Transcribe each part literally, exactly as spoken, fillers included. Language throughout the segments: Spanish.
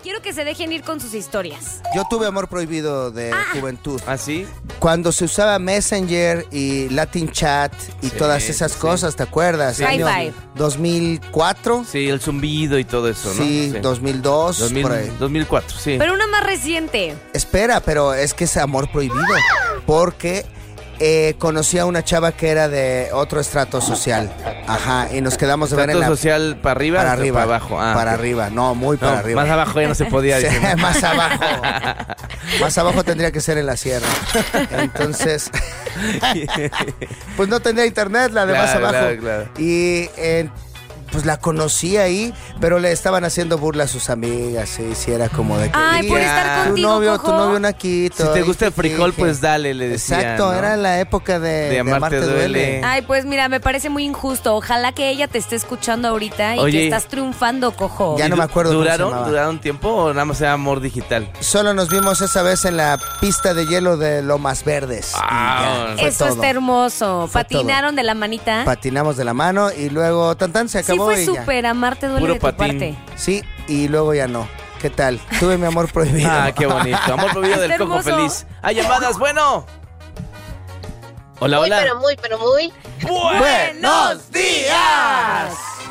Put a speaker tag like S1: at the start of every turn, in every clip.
S1: Quiero que se dejen ir con sus historias.
S2: Yo tuve amor prohibido de
S1: Ah.
S2: juventud.
S3: ¿Ah, sí?
S2: Cuando se usaba Messenger y Latin Chat y
S3: Sí,
S2: todas esas
S3: sí.
S2: cosas, ¿te acuerdas?
S1: Sí.
S2: Año
S1: High five.
S2: dos mil cuatro.
S3: Sí, el zumbido y todo eso, ¿no?
S2: Sí, dos mil dos,
S3: dos mil,
S2: por ahí.
S3: dos mil cuatro, sí.
S1: Pero una más reciente.
S2: Espera, pero es que es amor prohibido. Porque eh, conocí a una chava que era de otro estrato social. Ajá, y nos quedamos de ver en
S3: ¿Trato
S2: la...
S3: social para arriba
S2: Para
S3: o
S2: arriba.
S3: para abajo? Ah,
S2: para
S3: ok.
S2: arriba, no, muy para
S3: No,
S2: arriba.
S3: más abajo ya no se podía.
S2: Sí,
S3: decir.
S2: más abajo. Más abajo tendría que ser en la sierra. Entonces, pues no tendría internet, la de
S3: Claro,
S2: más abajo.
S3: claro, claro.
S2: Y eh, pues la conocí ahí, pero le estaban haciendo burla a sus amigas. Y si era como de que.
S1: Ay, por
S2: "Mira,
S1: estar
S2: tu
S1: contigo,
S2: novio,
S1: cojo".
S2: tu novio naquito.
S3: Si te
S2: y
S3: gusta el
S2: que-
S3: frijol,
S2: que-
S3: pues dale, le decía.
S2: Exacto,
S3: ¿no?
S2: era la época de,
S3: De Amarte Duele.
S1: Ay, pues mira, me parece muy injusto. Ojalá que ella te esté escuchando ahorita y
S3: Oye.
S1: que estás triunfando, cojo.
S2: Ya
S3: ¿Y
S2: no
S3: du-
S2: me acuerdo cómo se
S3: ¿Duraron,
S2: llamaba.
S3: ¿Duraron tiempo o nada más era amor digital?
S2: Solo nos vimos esa vez en la pista de hielo de Lomas Verdes. Y
S3: Ah,
S2: ya, fue
S1: Eso
S2: todo.
S1: está hermoso.
S2: Fue
S1: Patinaron de la manita.
S2: Patinamos de la mano y luego tan tan se
S1: Sí
S2: acabó
S1: fue
S2: y ya.
S1: súper, amarte duele
S3: Puro
S1: de tu
S3: patín.
S1: parte.
S2: Sí, y luego ya no. ¿Qué tal? Tuve mi amor prohibido.
S3: Ah, qué bonito. Amor prohibido del
S1: Está
S3: cojo
S1: hermoso.
S3: feliz. ¡Hay llamadas! Bueno. Hola,
S4: Muy,
S3: hola.
S4: pero muy, pero muy.
S2: ¡Buenos días!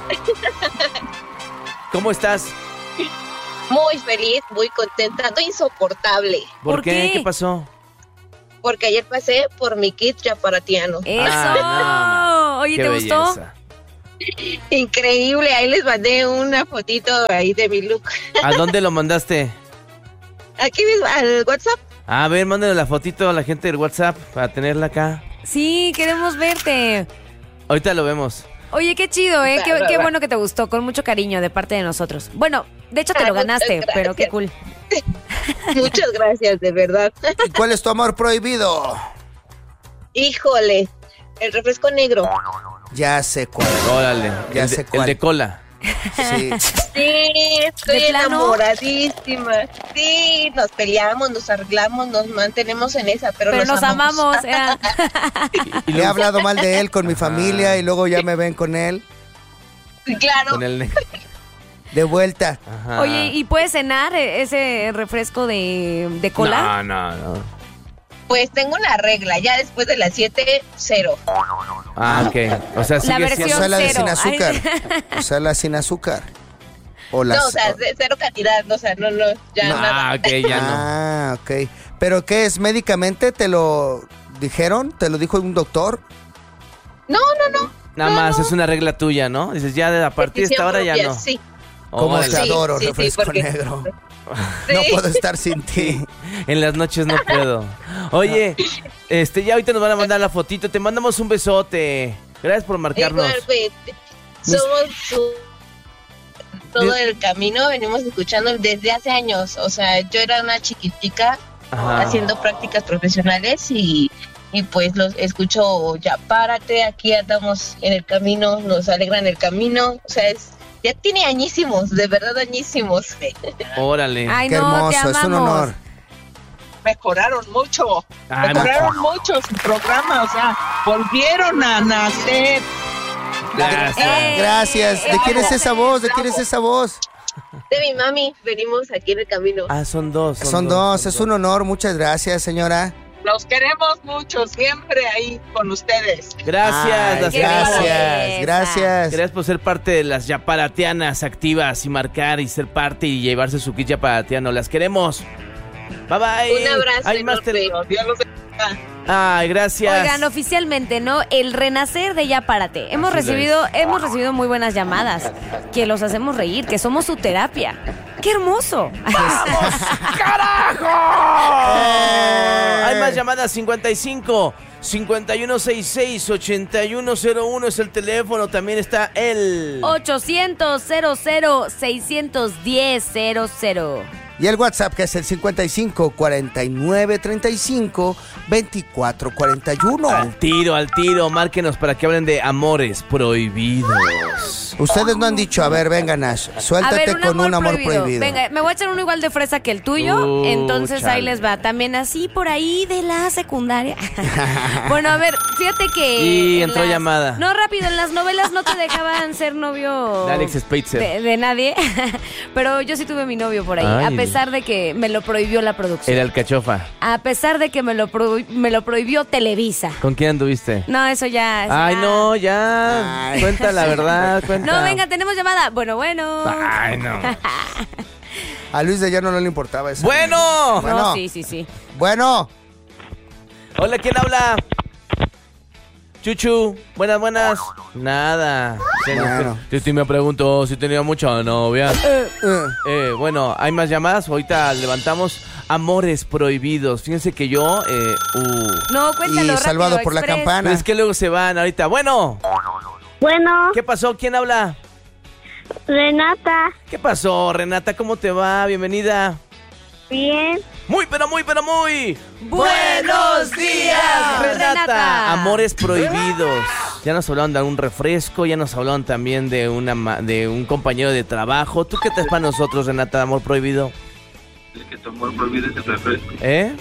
S3: ¿Cómo estás?
S4: Muy feliz, muy contenta, no insoportable.
S3: ¿Por,
S1: ¿Por
S3: qué?
S1: qué?
S3: ¿Qué pasó?
S4: Porque ayer pasé por mi kit chaparatiano.
S1: ¡Eso!
S3: Ah,
S1: Oye,
S3: Qué
S1: ¿te gustó?
S3: belleza.
S4: Increíble, ahí les mandé una fotito ahí de mi look.
S3: ¿A dónde lo mandaste?
S4: Aquí mismo, al WhatsApp.
S3: A ver, mándale la fotito a la gente del WhatsApp para tenerla acá.
S1: Sí, queremos verte.
S3: Ahorita lo vemos.
S1: Oye, qué chido, ¿eh?
S4: Va,
S1: Qué,
S4: va,
S1: qué
S4: va.
S1: bueno que te gustó, con mucho cariño de parte de nosotros. Bueno, de hecho te
S4: Ah,
S1: lo
S4: muchas
S1: ganaste,
S4: gracias.
S1: pero qué cool.
S4: Muchas gracias, de verdad.
S2: ¿Y cuál es tu amor prohibido?
S4: Híjole, el refresco negro.
S2: Ya sé cuál.
S3: Órale.
S2: Ya
S3: el,
S2: sé
S3: de,
S2: cuál.
S3: el de cola.
S2: Sí.
S4: Sí, estoy
S1: ¿De plano?
S4: enamoradísima. Sí, nos peleamos, nos arreglamos, nos mantenemos en esa, pero,
S1: Pero nos amamos. ¿eh?
S2: Y he hablado mal de él con mi familia y luego ya me ven con él.
S4: Claro.
S3: Con el... ne-
S2: De vuelta.
S3: Ajá.
S1: Oye, ¿y puedes cenar ese refresco de, de cola?
S3: No, no, no.
S4: Pues tengo una regla, ya después de las siete, cero.
S3: Ah, ok. O sea,
S1: La
S3: sigue
S1: versión
S2: O
S3: siendo...
S2: sea, la de
S1: cero.
S2: sin azúcar.
S1: Ay.
S2: O sea, la sin azúcar. O la
S4: No, o sea, de- cero cantidad, o sea, no, no, ya
S2: No.
S4: nada.
S3: Ah, ok, ya no.
S2: Ah, ok. ¿Pero qué es? ¿Médicamente te lo dijeron? ¿Te lo dijo un doctor?
S4: No, no, no.
S3: Nada
S4: no,
S3: más,
S4: no.
S3: es una regla tuya, ¿no? Dices, ya de a partir de esta
S4: Decisión
S3: hora ya
S4: propia,
S3: no.
S4: Sí.
S2: Como
S3: Órale.
S2: te
S4: Sí,
S2: adoro,
S4: sí, sí,
S2: refresco
S4: porque-
S2: negro.
S4: Sí.
S2: No puedo estar sin ti.
S3: En las noches no puedo. Oye, este, ya ahorita nos van a mandar la fotito. Te mandamos un besote. Gracias por marcarnos.
S4: Igualmente. Somos su... todo el camino, venimos escuchando desde hace años. O sea, yo era una chiquitica
S3: Ajá.
S4: haciendo prácticas profesionales y, y pues los escucho ya, párate, aquí andamos en el camino, nos alegran el camino. O sea, es, ya tiene añísimos, de verdad añísimos.
S3: Órale.
S1: Ay,
S2: Qué
S1: no, te
S2: hermoso, es un
S1: amamos.
S2: honor.
S5: Mejoraron mucho,
S3: Ah, no.
S5: mejoraron mucho su programa, o sea, volvieron a nacer.
S3: Gracias.
S1: Eh,
S2: Gracias. ¿De quién es esa voz? ¿De quién es esa voz?
S4: De mi mami, venimos aquí en el camino.
S3: Ah, son dos.
S2: Son dos. Es un honor. Muchas gracias, señora.
S5: Los queremos mucho, siempre ahí con ustedes.
S3: Gracias,
S2: Ay,
S3: las
S1: qué
S3: queremos.
S2: gracias,
S1: belleza.
S2: gracias.
S3: Gracias por ser parte de las yaparatianas activas y marcar y ser parte y llevarse su kit yaparatiano. Las queremos. Bye bye.
S4: Un abrazo
S3: Hay más
S4: enorme.
S3: tele-
S5: Dios los bendiga.
S3: Ay, gracias.
S1: Oigan, oficialmente, ¿no? El renacer de Ya Párate. Hemos
S3: Así lo
S1: recibido, hemos recibido muy buenas llamadas, que los hacemos reír, que somos su terapia. ¡Qué hermoso!
S3: Hay más llamadas. Cincuenta y cinco, cincuenta y uno sesenta y seis, ochenta y uno cero uno es el teléfono. También está el...
S1: ochocientos, cero cero, seiscientos diez, cero cero.
S2: Y el WhatsApp que es el cincuenta y cinco cuarenta y nueve treinta y cinco veinticuatro cuarenta y uno.
S3: Al tiro, al tiro, márquenos para que hablen de amores prohibidos.
S2: Ustedes no han dicho, a ver, venga Nash, suéltate
S1: A ver, un
S2: con
S1: amor
S2: un amor
S1: prohibido.
S2: prohibido.
S1: Venga, me voy a echar uno igual de fresa que el tuyo.
S3: Uh,
S1: entonces
S3: chale.
S1: ahí les va. También así por ahí de la secundaria. Bueno, a ver, fíjate que.
S3: Y
S1: en
S3: entró
S1: las-
S3: llamada.
S1: No, rápido, en las novelas no te dejaban ser novio.
S3: De Alex Spitzer.
S1: De, de nadie. Pero yo sí tuve mi novio por ahí.
S3: Ay.
S1: A pesar de que me lo prohibió la producción.
S3: Era el cachofa.
S1: A pesar de que me lo, prohi- me lo prohibió Televisa.
S3: ¿Con quién anduviste?
S1: No, eso ya. eso
S3: Ay,
S1: ya-
S3: no, ya.
S2: Ay.
S3: Cuenta la verdad, cuenta.
S1: No, venga, tenemos llamada. Bueno, bueno.
S3: Ay, no.
S2: A Luis de Llano no le importaba eso.
S3: Bueno.
S2: Bueno.
S1: No, sí, sí, sí.
S2: Bueno,
S3: Hola, ¿quién habla? Chuchu, buenas, buenas. Nada.
S2: Bueno.
S3: Titi me preguntó si tenía mucha novia.
S2: eh,
S3: Eh, bueno, ¿hay más llamadas? Ahorita levantamos amores prohibidos. Fíjense que yo, eh, uh.
S1: No,
S2: y
S1: cuéntalo rápido.
S2: salvado por la
S1: express.
S3: Pero
S2: campana.
S3: es que luego se van ahorita. Bueno,
S6: Bueno,
S3: ¿qué pasó? ¿Quién habla?
S6: Renata,
S3: ¿Qué pasó, Renata? ¿Cómo te va? Bienvenida.
S6: bien.
S3: Muy, pero muy, pero muy.
S1: ¡Buenos días, Renata!
S3: Amores prohibidos. Ya nos hablaron de un refresco, ya nos hablaron también de una ma- de un compañero de trabajo. ¿Tú qué traes para nosotros, Renata, de amor prohibido?
S7: Es que tu amor prohibido es el refresco.
S3: ¿Eh?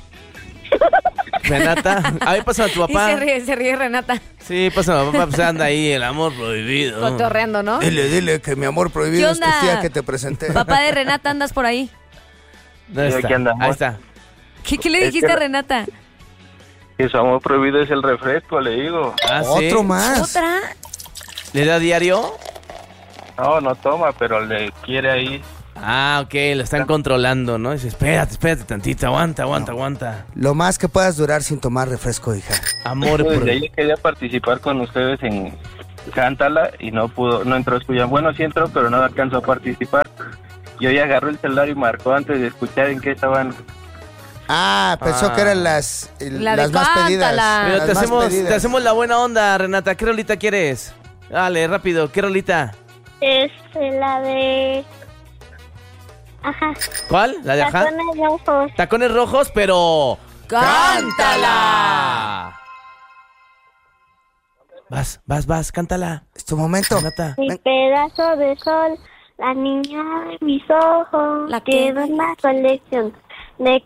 S3: Renata, a ver, pásame a tu
S1: Y
S3: papá.
S1: se ríe, se ríe Renata.
S3: Sí, pásame a papá, pues anda ahí el amor prohibido.
S1: Cotorreando, ¿no?
S2: Dile, dile que mi amor prohibido
S1: ¿Qué
S2: es tu
S1: onda?
S2: tía que te presenté.
S1: Papá de Renata, ¿andas por ahí?
S3: ¿Dónde
S7: Sí,
S3: está?
S7: aquí andamos.
S3: Ahí está.
S1: ¿Qué, qué le
S7: Es
S1: dijiste
S7: que-
S1: a Renata?
S7: Que su amor prohibido es el refresco, le digo.
S3: Ah, ¿sí?
S2: Otro más.
S1: ¿Otra?
S3: ¿Le da diario?
S7: No, no toma, pero le quiere ahí.
S3: Ah, ok, lo están controlando, ¿no? Dice, espérate, espérate tantito, aguanta, aguanta, aguanta.
S2: Lo más que puedas durar sin tomar refresco, hija.
S3: Amor
S7: Pues de
S3: prohibido.
S7: ahí quería participar con ustedes en Cántala y no pudo, no entró a escuchar. Bueno, sí entró, pero no alcanzó a participar. Yo ya agarró el celular y marcó antes de escuchar en qué estaban.
S2: Ah, pensó
S3: Ah.
S2: que eran las, el-
S1: La de
S2: las más pedidas.
S1: cántala.
S3: Mira,
S2: las
S3: te
S2: más
S3: hacemos,
S2: pedidas.
S3: te hacemos la buena onda, Renata. ¿Qué rolita quieres? Dale, rápido, ¿qué rolita?
S6: Es la de... Ajá.
S3: ¿Cuál? ¿La de ajá?
S6: Tacones rojos.
S3: Tacones rojos, pero...
S1: ¡Cántala!
S3: Vas, vas, vas, cántala.
S2: Es tu momento.
S3: Renata.
S6: Mi
S2: Ven.
S6: pedazo de sol, la niña de mis ojos.
S1: ¿La qué?
S6: Quedó en la colección de